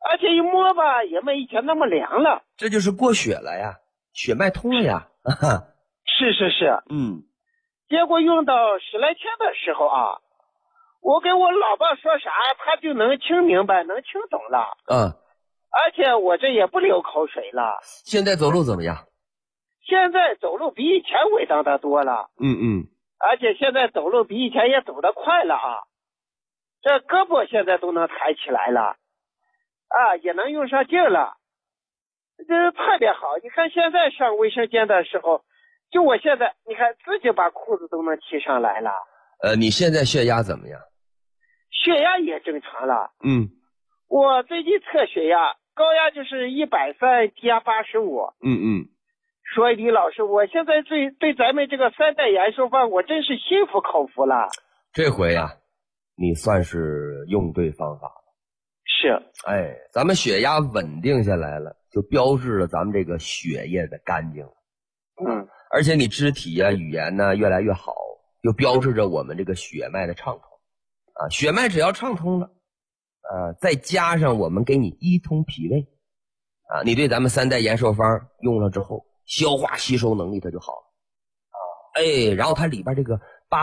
而且一摸吧也没以前那么凉了。 这就是过血了呀，血脉通了呀。 是。结果用到10来天的时候啊，我跟我老爸说啥，他就能听明白，能听懂了。而且我这也不流口水了。 现在走路怎么样？ 现在走路比以前稳当的多了。而且现在走路比以前也走得快了啊。这胳膊现在都能抬起来了，也能用上劲了，这特别好。你看现在上卫生间的时候，就我现在你看自己把裤子都能提上来了。 你现在血压怎么样？ 血压也正常了。我最近测血压，高压就是130，低压85。所以李老师，我现在对咱们这个3代延寿方，我真是心服口服了。 这回呀，你算是用对方法了。 是。 咱们血压稳定下来了，就标志了咱们这个血液的干净了。而且你肢体啊、语言呢越来越好，就标志着我们这个血脉的畅通。血脉只要畅通了，再加上我们给你一通脾胃，你对咱们3代延寿方用了之后，消化吸收能力它就好了。然后它里边这个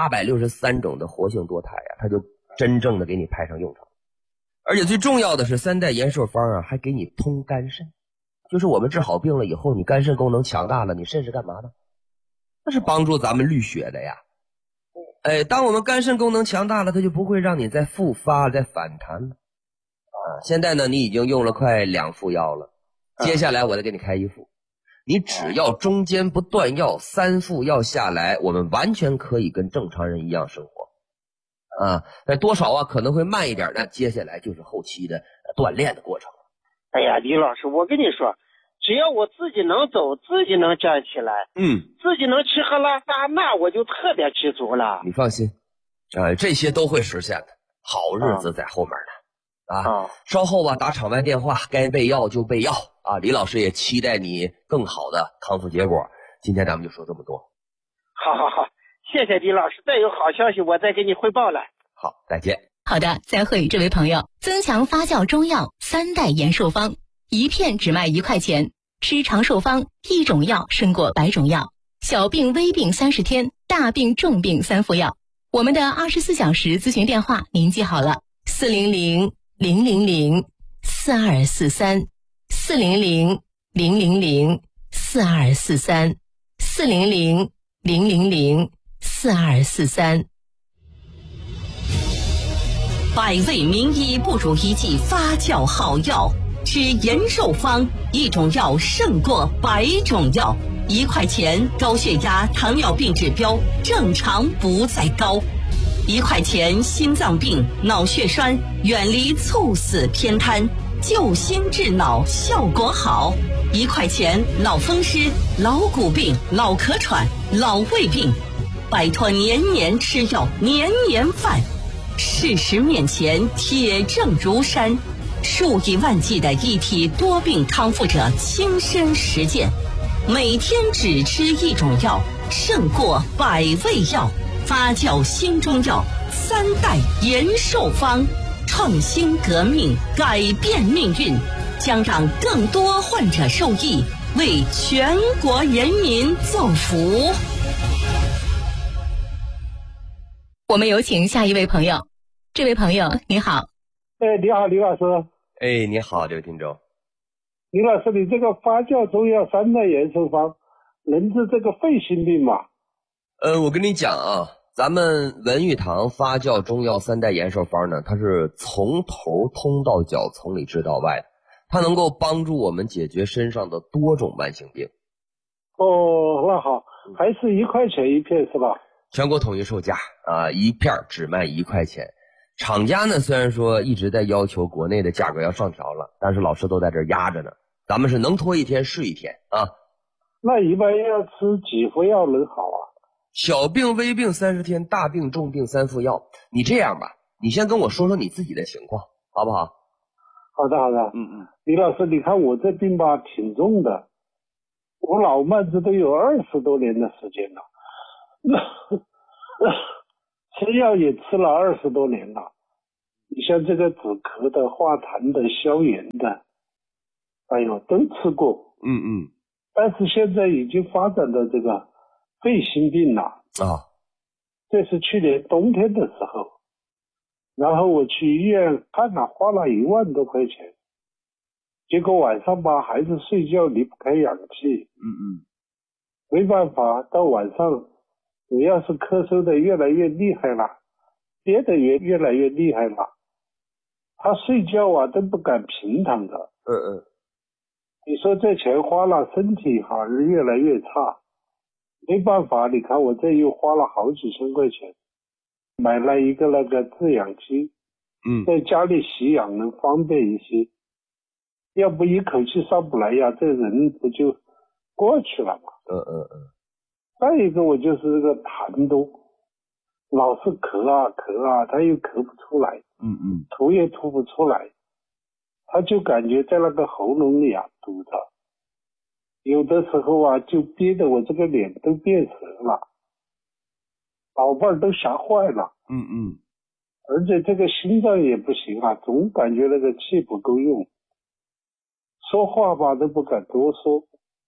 863种的活性多肽它就真正的给你派上用场。而且最重要的是3代延寿方还给你通肝肾，就是我们治好病了以后，你肝肾功能强大了，你肾是干嘛的？那是帮助咱们滤血的呀。当我们肝肾功能强大了，它就不会让你再复发再反弹了。现在呢你已经用了快2副药了，接下来我再给你开1副。你只要中间不断药，3副药下来，我们完全可以跟正常人一样生活。但多少可能会慢一点，那接下来就是后期的锻炼的过程。 李老师，我跟你说，只要我自己能走，自己能站起来，自己能吃喝拉撒，那我就特别知足了。 你放心，这些都会实现的，好日子在后面呢。稍后打场外电话，该备药就备药李老师也期待你更好的康复结果。今天咱们就说这么多。 好，谢谢李老师，再有好消息我再给你汇报了。 好，再见。 好的，再会这位朋友。增强发酵中药3代延寿方，一片只卖1块钱，吃长寿方，1种药胜过100种药。小病微病30天，大病重病3副药。我们的24小时咨询电话您记好了，400-000-4243 400-000-4243 400-000-4243。 百味名医不如一剂发酵好药，吃延寿方，1种药胜过100种药。1块钱，高血压、糖尿病指标正常不再高。1块钱，心脏病、脑血栓远离猝死偏瘫，救心治脑效果好。1块钱，脑风湿、老骨病、脑咳喘、老胃病，摆脱年年吃药、年年犯。事实面前，铁证如山，数以万计的一体多病康复者亲身实践，每天只吃1种药，胜过100味药。发酵新中药3代延寿方，创新革命，改变命运，将让更多患者受益，为全国人民造福。 我们有请下一位朋友。这位朋友你好。 你好，李老师。 你好，这位听众。 李老师，你这个发酵中药3代延寿方能治这个肺心病吗？ 我跟你讲咱们文玉堂发酵中药3代延寿方呢，它是从头通到脚，从里治到外的，它能够帮助我们解决身上的多种慢性病。 那好，还是1块钱1片是吧？ 全国统一售价1片只卖1块钱。厂家呢虽然说一直在要求国内的价格要上调了，但是老师都在这压着呢，咱们是能拖1天是1天那一般要吃几副药能好啊？ 小病微病30天，大病重病3副药。你这样吧，你先跟我说说你自己的情况好不好？ 好的。李老师，你看我这病吧挺重的，我老慢子都有20多年的时间了，吃药也吃了20多年了， 你像这个止咳的、化痰的、消炎的，哎呦，都吃过。但是现在已经发展到这个肺心病了啊。这是去年冬天的时候，然后我去医院看了，花了1万多块钱，结果晚上吧还是睡觉离不开氧气。没办法，到晚上我要是咳嗽的越来越厉害了，憋得也越来越厉害了，他睡觉啊都不敢平躺的。你说这钱花了，身体还是越来越差。没办法，你看我这又花了好几千块钱，买了一个那个制氧机，在家里吸氧能方便一些。要不一口气上不来呀，这人不就过去了吗？再一个我就是这个痰多，老是咳啊，他又咳不出来，吐也吐不出来，他就感觉在那个喉咙里啊堵着。有的时候啊，就憋得我这个脸都变色了，老伴儿都吓坏了。而且这个心脏也不行啊，总感觉那个气不够用，说话吧都不敢多说。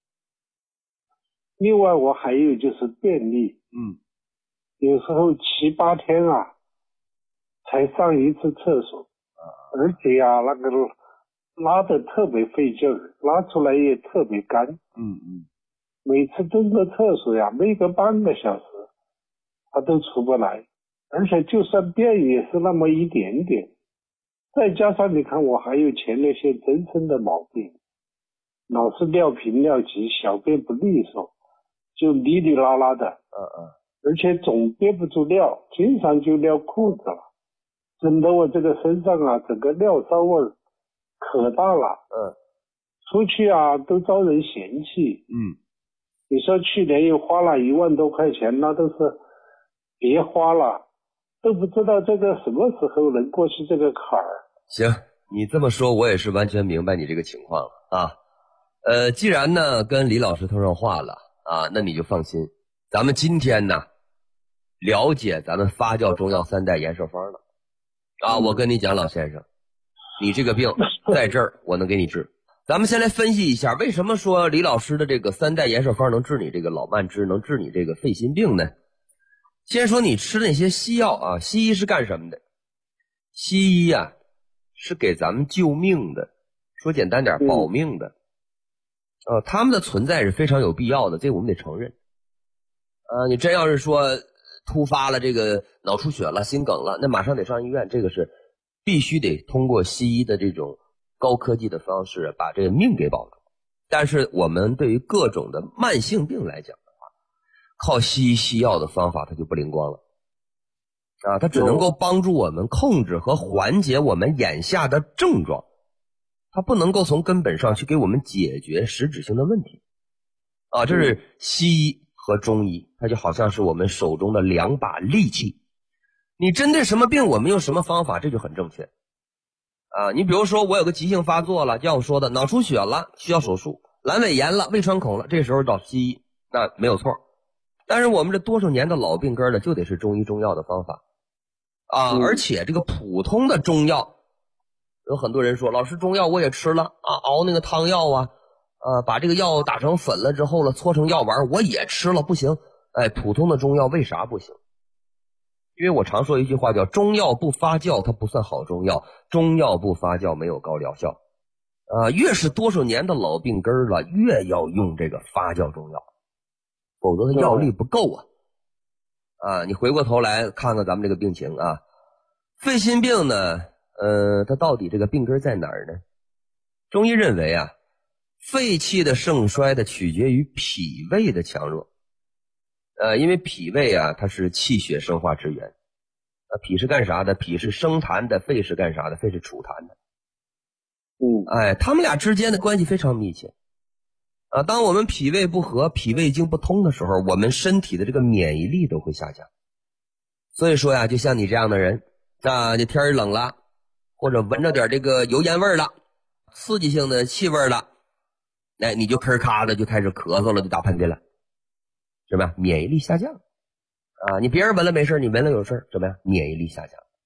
另外我还有就是便秘，有时候7、8天啊才上一次厕所，而且啊那个拉得特别费劲儿，拉出来也特别干。每次蹲个厕所呀，没个半个小时，他都出不来，而且就算便也是那么一点点。再加上你看我还有前列腺增生的毛病，老是尿频尿急，小便不利索，就哩哩啦啦的。而且总憋不住尿，经常就尿裤子了，整得我这个身上啊，整个尿骚味儿可大了。出去啊都遭人嫌弃。你说去年又花了1万多块钱，那都是别花了，都不知道这个什么时候能过去这个坎儿。 行，你这么说我也是完全明白你这个情况了啊。既然呢跟李老师通上话了啊，那你就放心，咱们今天呢了解咱们发酵中药3代延寿方了啊。我跟你讲，老先生，你这个病在这儿我能给你治。咱们先来分析一下，为什么说李老师的这个3代延寿方能治你这个老慢支，能治你这个肺心病呢？先说你吃那些西药啊，西医是干什么的？西医啊是给咱们救命的，说简单点，保命的。他们的存在是非常有必要的，这我们得承认。你真要是说突发了这个脑出血了、心梗了，那马上得上医院，这个是必须得通过西医的这种高科技的方式把这个命给保住。但是我们对于各种的慢性病来讲的话，靠西医西药的方法它就不灵光了啊，它只能够帮助我们控制和缓解我们眼下的症状，它不能够从根本上去给我们解决实质性的问题啊。这是西医和中医，它就好像是我们手中的2把利器，你针对什么病我们用什么方法，这就很正确啊。你比如说我有个急性发作了，像我说的脑出血了需要手术，阑尾炎了胃穿孔了，这时候找西医那没有错。但是我们这多少年的老病根呢，就得是中医中药的方法啊。而且这个普通的中药，有很多人说老师中药我也吃了啊，熬那个汤药啊，把这个药打成粉了之后了，搓成药丸我也吃了，不行。普通的中药为啥不行？因为我常说一句话叫中药不发酵它不算好中药，中药不发酵没有高疗效越是多少年的老病根了，越要用这个发酵中药，否则它药力不够你回过头来看看咱们这个病情啊，肺心病呢它到底这个病根在哪儿呢？中医认为啊，肺气的盛衰的取决于脾胃的强弱因为脾胃啊它是气血生化之源脾是干啥的？脾是生痰的，肺是干啥的？肺是储痰的。他们俩之间的关系非常密切当我们脾胃不和，脾胃经不通的时候，我们身体的这个免疫力都会下降。所以说呀，就像你这样的人这天儿冷了，或者闻着点这个油烟味了，刺激性的气味了，你就吭咔的就开始咳嗽了，就打喷嚏了，什么呀？免疫力下降你别人闻了没事，你闻了有事，怎么样？免疫力下降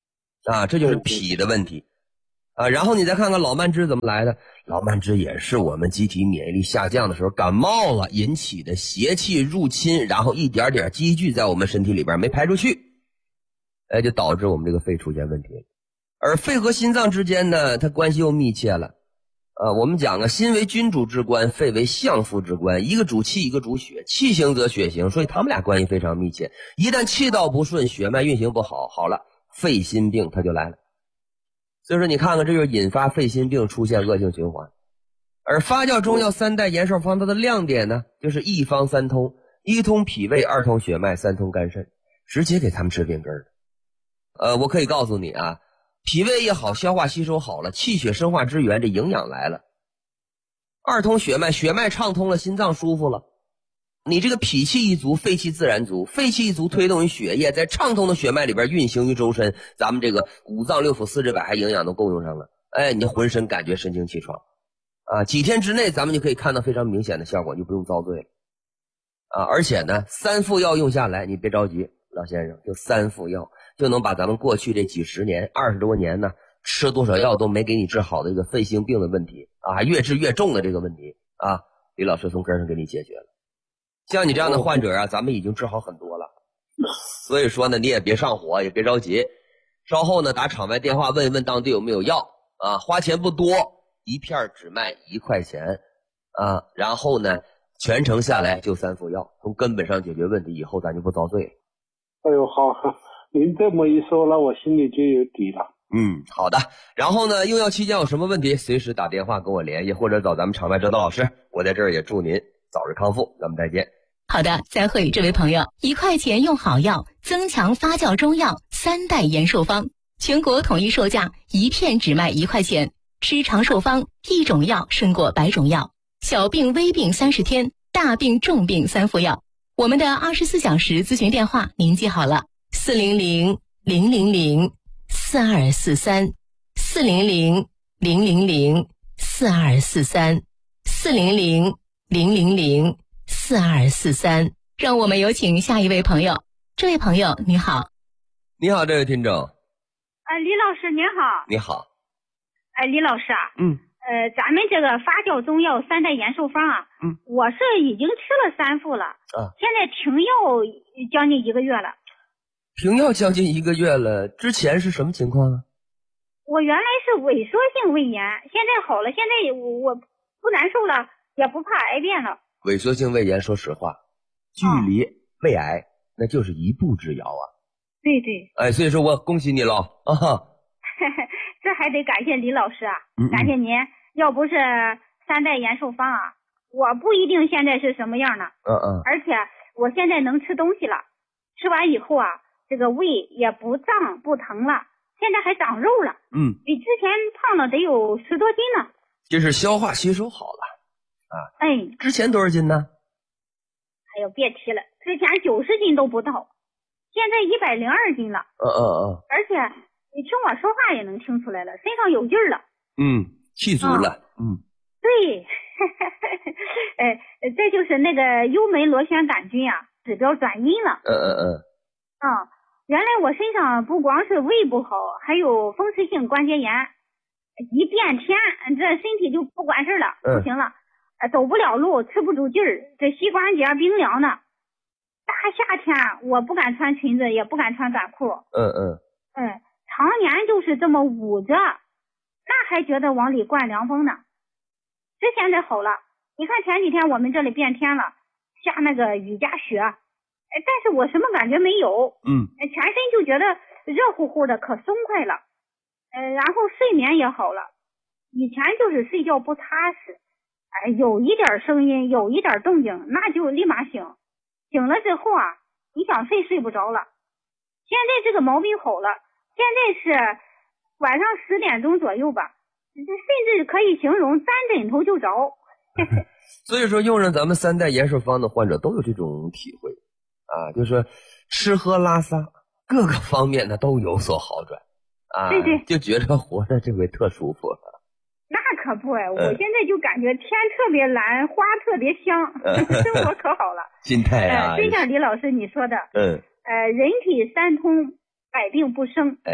啊，这就是脾的问题啊。然后你再看看老慢支怎么来的，老慢支也是我们机体免疫力下降的时候感冒了引起的邪气入侵，然后一点点积聚在我们身体里边没排出去，就导致我们这个肺出现问题了。而肺和心脏之间呢，它关系又密切了。我们讲心为君主之官，肺为相父之官，一个主气，一个主血，气行则血行，所以他们俩关系非常密切。一旦气道不顺，血脉运行不好，好了，肺心病它就来了。所以说你看看，这就是引发肺心病出现恶性循环。而发酵中药三代延寿方它的亮点呢，就是一方三通，一通脾胃，二通血脉，三通肝肾，直接给他们治病根儿。我可以告诉你啊，脾胃也好，消化吸收好了，气血生化之源，这营养来了。二通血脉，血脉畅通了，心脏舒服了。你这个脾气一足，肺气自然足，肺气一足，推动于血液在畅通的血脉里边运行于周身，咱们这个五脏六腑四肢百骸营养都够用上了。你浑身感觉神清气爽啊！几天之内咱们就可以看到非常明显的效果，就不用遭罪了啊！而且呢，3副药用下来，你别着急，老先生，就3副药就能把咱们过去这几十年20多年呢吃多少药都没给你治好的一个肺心病的问题啊，越治越重的这个问题啊，李老师从根上给你解决了。像你这样的患者啊，咱们已经治好很多了。所以说呢，你也别上火，也别着急，稍后呢打场外电话问一问当地有没有药啊，花钱不多，一片只卖1块钱啊，然后呢全程下来就3副药，从根本上解决问题，以后咱就不遭罪了。 哎呦，好，您这么一说了，我心里就有底了。 好的。然后呢，用药期间有什么问题，随时打电话跟我联系，或者找咱们场外指导老师。我在这儿也祝您早日康复，咱们再见。 好的，再会，这位朋友，1块钱用好药，增强发酵中药3代延寿方，全国统一售价，一片只卖1块钱。吃长寿方，一种药胜过100种药。小病微病30天，大病重病3副药。我们的24小时咨询电话您记好了，400-000-4243 400-000-4243 400-000-4243。让我们有请下一位朋友。这位朋友你好。 你好，这位听众。 李老师您好。 你好。 李老师啊，咱们这个发酵中药3代延寿方啊，我是已经吃了3副了啊，现在停药将近1个月了。 停药将近1个月了，之前是什么情况啊？ 我原来是萎缩性胃炎，现在好了，现在我不难受了，也不怕癌变了。 萎缩性胃炎，说实话，距离胃癌那就是一步之遥啊。 对对。 所以说我恭喜你了啊。 这还得感谢李老师啊，感谢您，要不是3代延寿方啊，我不一定现在是什么样呢。而且我现在能吃东西了，吃完以后啊，这个胃也不胀不疼了，现在还长肉了。比之前胖了得有10多斤呢。 这是消化吸收好了啊。之前多少斤呢？ 哎呦，别提了，之前90斤都不到，现在102斤了。而且你听我说话也能听出来了，身上有劲儿了。 气足了。 对。这就是那个幽门螺旋杆菌啊，指标转阴了。原来我身上不光是胃不好，还有风湿性关节炎，一变天这身体就不管事了，不行了，走不了路，吃不住劲儿，这膝关节冰凉的。大夏天我不敢穿裙子，也不敢穿短裤。常年就是这么捂着，那还觉得往里灌凉风呢。这现在好了，你看前几天我们这里变天了，下那个雨夹雪，但是我什么感觉没有。全身就觉得热乎乎的，可松快了。然后睡眠也好了，以前就是睡觉不踏实，有一点声音，有一点动静，那就立马醒。醒了之后啊，你想睡不着了。现在这个毛病好了，现在是晚上10点钟左右吧，甚至可以形容沾枕头就着。 所以说用上咱们3代延寿方的患者都有这种体会啊，就是吃喝拉撒各个方面呢都有所好转啊。对，就觉得活着这回特舒服。 那可不我现在就感觉天特别蓝，花特别香，生活可好了。 心态啊， 就像李老师你说的，人体3通，百病不生。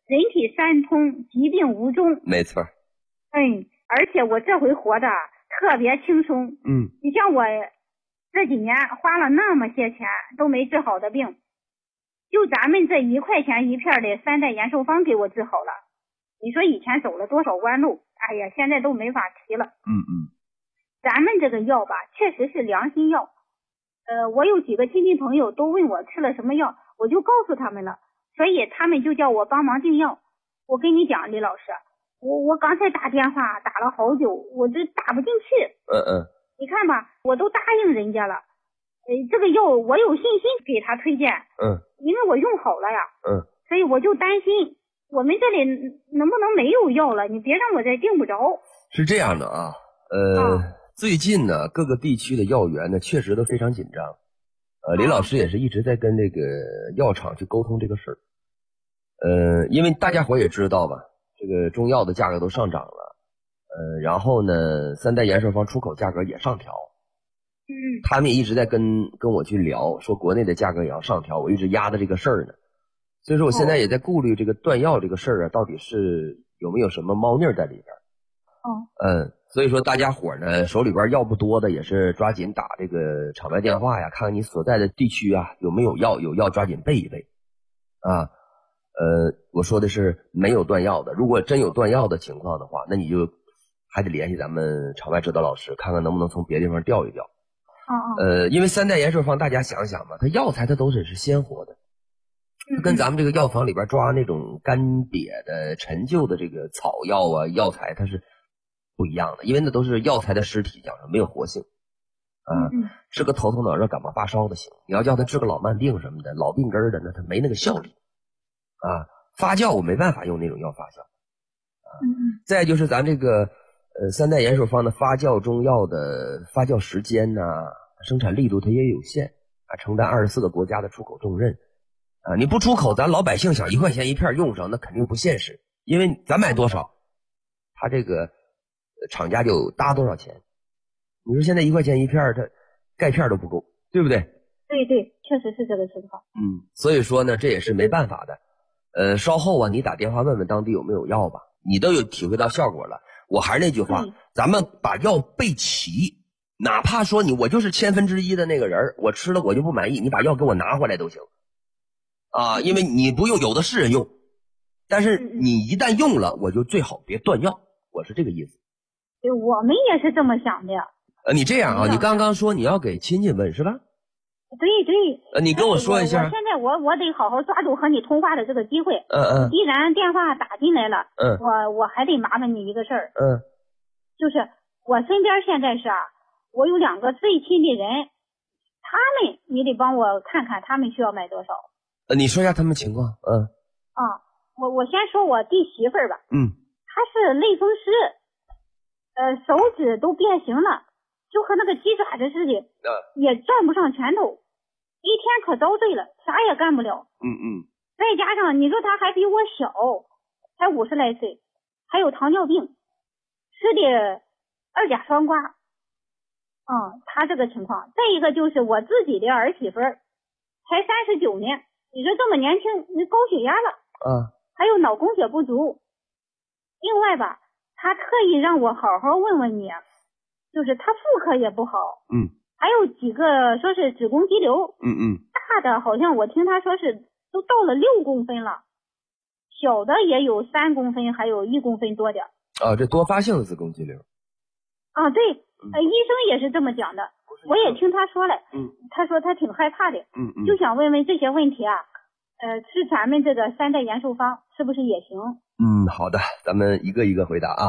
人体三通，疾病无终。 没错。 而且我这回活的特别轻松。你像我这几年花了那么些钱都没治好的病，就咱们这1块钱一片的3代延寿方给我治好了。你说以前走了多少弯路，哎呀，现在都没法提了。咱们这个药吧，确实是良心药。我有几个亲戚朋友都问我吃了什么药，我就告诉他们了，所以他们就叫我帮忙订药。我跟你讲，李老师，我刚才打电话打了好久，我这打不进去。你看吧，我都答应人家了。这个药我有信心给他推荐。因为我用好了呀。所以我就担心我们这里能不能没有药了，你别让我再订不着。 是这样的啊，最近呢，各个地区的药源呢，确实都非常紧张。李老师也是一直在跟这个药厂去沟通这个事儿。因为大家伙也知道吧，这个中药的价格都上涨了。然后呢，3代延寿方出口价格也上调。他们也一直在跟我去聊，说国内的价格也要上调，我一直压的这个事儿呢。所以说我现在也在顾虑这个断药这个事儿啊，到底是有没有什么猫腻在里边。所以说大家伙呢手里边药不多的，也是抓紧打这个场外电话呀，看看你所在的地区啊有没有药，有药抓紧备一备啊。我说的是没有断药的，如果真有断药的情况的话，那你就还得联系咱们场外指导老师，看看能不能从别的地方调一调。因为3代延寿方大家想想吧，它药材它都是鲜活的，跟咱们这个药房里边抓那种干瘪的陈旧的这个草药啊药材它是不一样的，因为那都是药材的尸体，讲上没有活性治个头疼脑热感冒发烧的行，你要叫他治个老慢病什么的老病根的，那他没那个效力发酵我没办法用那种药发酵再就是咱这个3代延寿方的发酵中药的发酵时间生产力度它也有限承担24个国家的出口重任你不出口，咱老百姓想1块钱一片用上，那肯定不现实，因为咱买多少他这个厂家就搭多少钱。你说现在1块钱一片，它钙片都不够，对不对？ 对，确实是这个情况。 所以说呢，这也是没办法的。稍后你打电话问问当地有没有药吧，你都有体会到效果了。我还是那句话，咱们把药备齐，哪怕说我就是1/1000的那个人，我吃了我就不满意，你把药给我拿回来都行因为你不用有的是人用，但是你一旦用了，我就最好别断药，我是这个意思。 对，我们也是这么想的。 你这样你刚刚说你要给亲戚问是吧？ 对。 你跟我说一下。 我现在我得好好抓住和你通话的这个机会。既然电话打进来了，我还得麻烦你一个事儿。就是我身边现在是我有2个最亲的人，他们你得帮我看看他们需要买多少。 你说一下他们情况。 我先说我弟媳妇儿吧。她是类风湿，手指都变形了，就和那个鸡爪子似的，也攥不上拳头，一天可遭罪了，啥也干不了。再加上你说他还比我小，才50来岁，还有糖尿病，吃的2甲双胍。他这个情况。再一个就是我自己的儿媳妇儿，才39年，你说这么年轻，你高血压了，还有脑供血不足。另外吧，他特意让我好好问问你，就是他妇科也不好，还有几个说是子宫肌瘤，大的好像我听他说是都到了6公分了，小的也有3公分，还有1公分多点。 这多发性的子宫肌瘤。 对，医生也是这么讲的，我也听他说了，他说他挺害怕的，就想问问这些问题吃咱们这个3代延寿方是不是也行？ 好的，咱们一个一个回答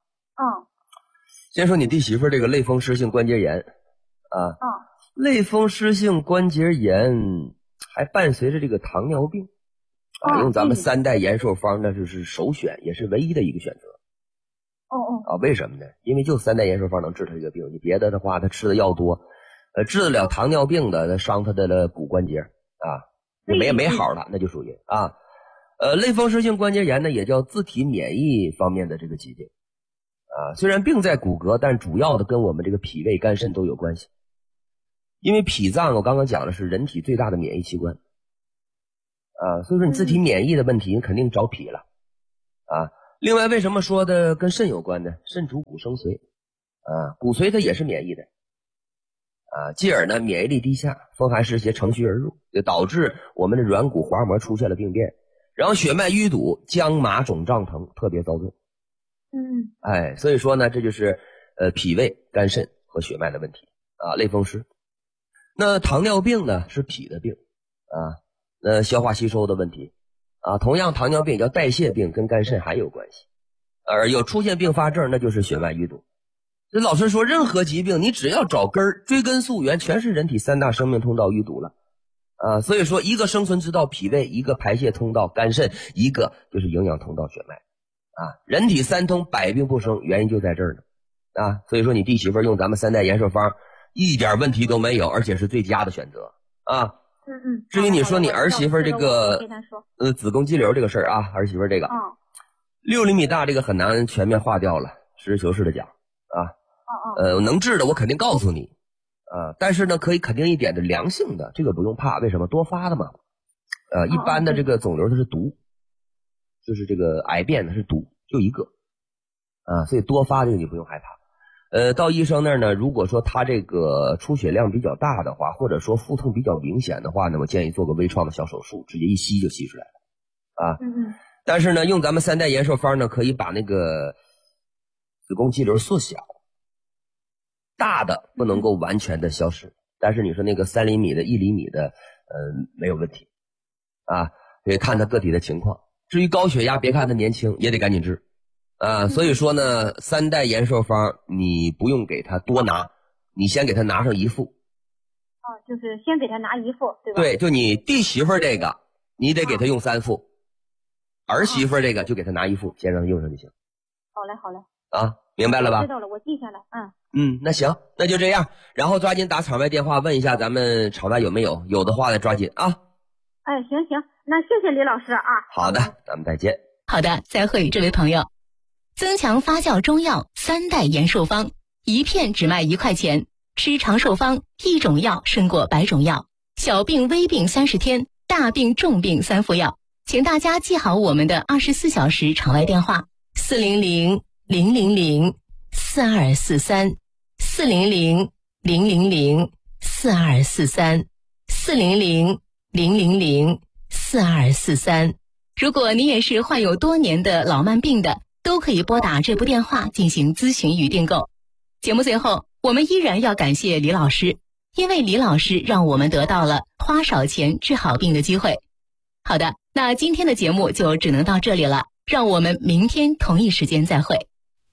先说你弟媳妇这个类风湿性关节炎类风湿性关节炎还伴随着这个糖尿病用咱们3代延寿方那就是首选，也是唯一的一个选择。为什么呢？因为就3代延寿方能治他这个病，你别的话他吃的药多，治得了糖尿病的伤他的骨关节没好了，那就属于类风湿性关节炎呢也叫自体免疫方面的这个疾病虽然病在骨骼，但主要的跟我们这个脾胃肝肾都有关系。因为脾脏我刚刚讲的是人体最大的免疫器官所以说你自体免疫的问题你肯定找脾了啊。另外，为什么说的跟肾有关呢？肾主骨生髓啊，骨髓它也是免疫的啊，继而呢免疫力低下，风寒湿邪乘虚而入，就导致我们的软骨滑膜出现了病变，然后血脉淤堵、僵麻肿胀疼，特别遭罪。所以说呢，这就是脾胃、肝肾和血脉的问题啊，类风湿。那糖尿病呢是脾的病啊，消化吸收的问题啊，同样糖尿病叫代谢病，跟肝肾还有关系，而有出现并发症那就是血脉淤堵。这老师说，任何疾病你只要找根儿，追根溯源，全是人体3大生命通道淤堵了啊。所以说，一个生存之道脾胃，一个排泄通道肝肾，一个就是营养通道血脉啊。人体3通，百病不生，原因就在这儿呢啊。所以说，你弟媳妇用咱们3代延寿方，一点问题都没有，而且是最佳的选择啊。至于你说你儿媳妇这个子宫肌瘤这个事儿啊，儿媳妇这个6厘米大，这个很难全面化掉了，实事求是的讲啊。能治的我肯定告诉你啊，但是呢，可以肯定一点的良性的，这个不用怕，为什么？多发的嘛。一般的这个肿瘤它是毒，就是这个癌变它是毒，就一个啊，所以多发这个你不用害怕。到医生那儿呢，如果说他这个出血量比较大的话，或者说腹痛比较明显的话呢，我建议做个微创的小手术，直接一吸就吸出来了啊。但是呢，用咱们3代延寿方呢，可以把那个子宫肌瘤缩小，大的不能够完全的消失，但是你说那个3厘米的、1厘米的，没有问题啊，得看他个体的情况。至于高血压，别看他年轻，也得赶紧治啊。所以说呢，3代延寿方你不用给他多拿，你先给他拿上1副。 就是先给他拿1副，对吧？ 对，就你弟媳妇这个，你得给他用3副，儿媳妇这个就给他拿1副，先让他用上就行。 好嘞。 啊，明白了吧？ 知道了，我记下来。 那行，那就这样，然后抓紧打场外电话问一下咱们场外有没有，有的话呢抓紧啊。 行，那谢谢李老师啊。 好的，咱们再见。 好的，再会，这位朋友。增强发酵中药3代延寿方，一片只卖1块钱，吃长寿方，一种药胜过100种药，小病微病30天，大病重病3副药。请大家记好我们的24小时场外电话：400-000-4243。400-000-4243 400-000-4243。如果你也是患有多年的老慢病的，都可以拨打这部电话进行咨询与订购。节目最后，我们依然要感谢李老师，因为李老师让我们得到了花少钱治好病的机会。好的，那今天的节目就只能到这里了，让我们明天同一时间再会。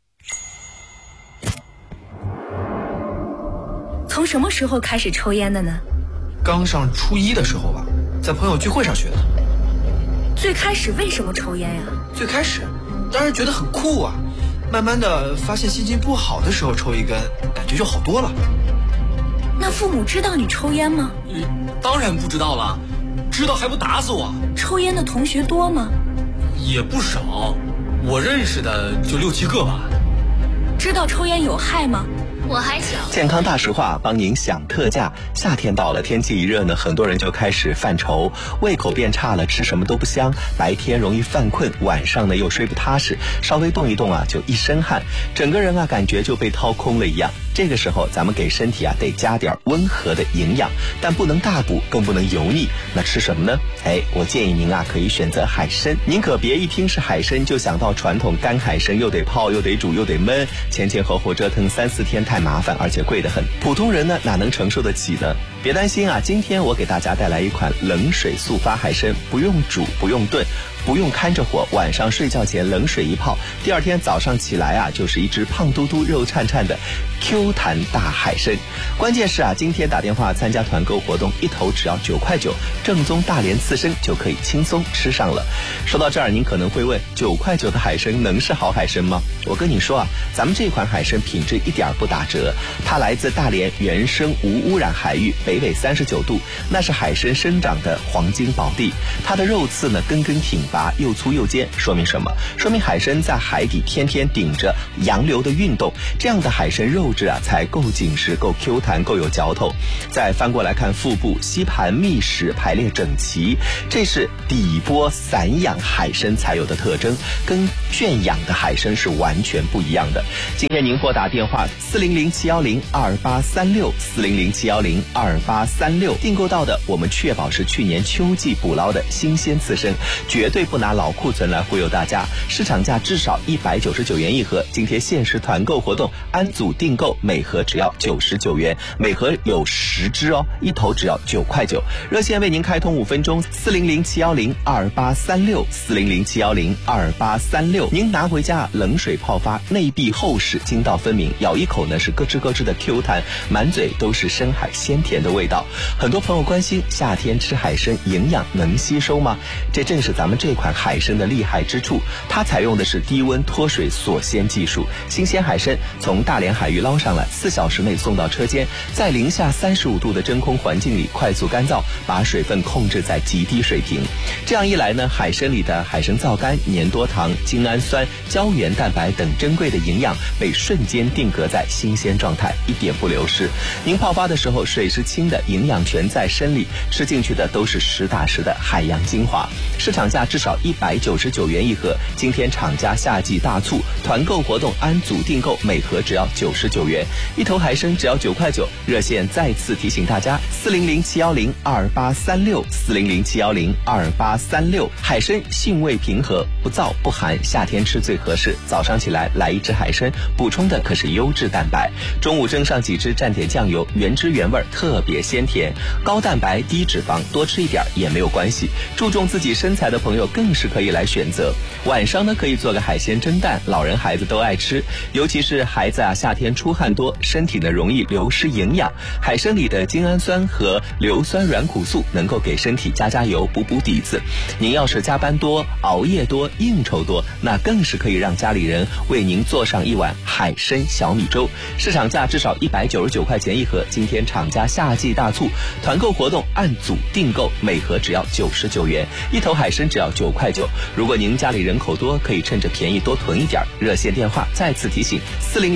从什么时候开始抽烟的呢？ 刚上初1的时候吧，在朋友聚会上学的。 最开始为什么抽烟呀？ 最开始当然觉得很酷啊，慢慢的发现心情不好的时候抽一根，感觉就好多了。 那父母知道你抽烟吗？ 当然不知道了，知道还不打死我。 抽烟的同学多吗？ 也不少，我认识的就6、7个吧。 知道抽烟有害吗？ 我还小。 健康大实话帮您享特价。夏天到了，天气一热呢，很多人就开始犯愁，胃口变差了，吃什么都不香，白天容易犯困，晚上呢又睡不踏实，稍微动一动啊就一身汗，整个人啊感觉就被掏空了一样。这个时候咱们给身体啊得加点温和的营养，但不能大补，更不能油腻。那吃什么呢？我建议您啊可以选择海参。您可别一听是海参就想到传统干海参，又得泡又得煮又得焖，前后折腾3、4天，太麻烦，而且贵得很，普通人呢哪能承受得起呢？别担心啊，今天我给大家带来一款冷水速发海参，不用煮，不用炖，不用看着火，晚上睡觉前冷水一泡，第二天早上起来啊，就是一只胖嘟嘟肉颤颤的 Q 弹大海参。关键是啊，今天打电话参加团购活动，一头只要9块9，正宗大连刺身就可以轻松吃上了。说到这儿，您可能会问，9块9的海参能是好海参吗？我跟你说啊，咱们这款海参品质一点不打折，它来自大连原生无污染海域， 北纬39度，那是海参生长的黄金宝地。它的肉刺呢根根挺拔，又粗又尖，说明什么？说明海参在海底天天顶着洋流的运动，这样的海参肉质才够紧实，够 Q 弹，够有嚼头。再翻过来看腹部，吸盘密实，排列整齐，这是底波散养海参才有的特征，跟圈养的海参是完全不一样的。今天您拨打电话400-710-2836，400-710-2836，订购到的我们确保是去年秋季捕捞的新鲜刺身，绝对不拿老库存来忽悠大家。市场价至少199元一盒，今天限时团购活动，按组订购，每盒只要99元，每盒有10只哦，一头只要9块9。热线为您开通5分钟，400-710-2836，400-710-2836。您拿回家冷水泡发，内壁厚实，筋道分明，咬一口呢是咯吱咯吱的 Q 弹，满嘴都是深海鲜甜的味道。很多朋友关心夏天吃海参营养能吸收吗？这正是咱们这款海参的厉害之处，它采用的是低温脱水锁鲜技术，新鲜海参从大连海域捞上来，4小时内送到车间，在零下35度的真空环境里快速干燥，把水分控制在极低水平。这样一来呢，海参里的海参皂苷、粘多糖、精氨酸、胶原蛋白等珍贵的营养被瞬间定格在新鲜状态，一点不流失。您泡发的时候水是清的，营养全在参里，吃进去的都是实打实的海洋精华。市场价至少199元一盒，今天厂家夏季大促团购活动，按组订购，每盒只要99元，一头海参只要9块9。热线再次提醒大家，400-710-2836，400-710-2836。海参性味平和，不燥不寒，夏天吃最合适。早上起来来一只海参，补充的可是优质蛋白。中午蒸上几只，蘸点酱油，原汁原味，特别鲜甜。高蛋白低脂肪，多吃一点也没有关系。注重自己身材的朋友更是可以来选择。晚上呢可以做个海鲜蒸蛋，老人孩子都爱吃，尤其是孩子夏天出汗多，身体呢容易流失营养，海参里的精氨酸和硫酸软骨素能够给身体加油，补底子。您要是加班多、熬夜多、应酬多，那更是可以让家里人为您做上一碗海参小米粥。市场价至少199块钱一盒，今天厂家夏季大促团购活动，按组订购，每盒只要99元，一头海参只要9块9。如果您家里人口多，可以趁着便宜多囤一点。热线电话再次提醒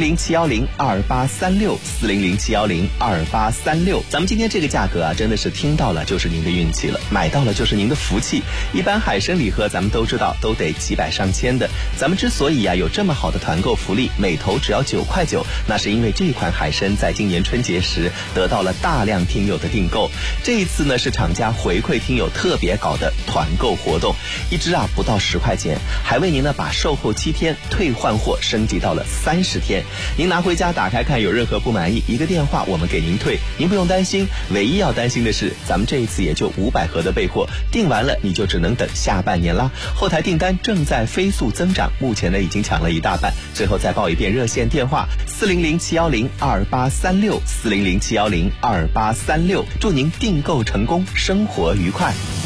：400-710-2836，400-710-2836。咱们今天这个价格真的是听到了就是您的运气了，买到了就是您的福气。一般海参礼盒咱们都知道都得几百上千的，咱们之所以有这么好的团购福利，每头只要9块9，那是因为这款海参在今年春节时得到了大量听友的订购。这一次呢是厂家回馈听友特别搞的团购活动，一只不到10块钱，还为您呢把售后7天退换货升级到了30天。您拿回家打开看，有任何不满意，一个电话我们给您退，您不用担心。唯一要担心的是，咱们这一次也就500盒的备货，订完了你就只能等下半年啦。后台订单正在飞速增长，目前呢已经抢了一大半。最后再报一遍热线电话：400-710-2836，400-710-2836。祝您订购成功，生活愉快。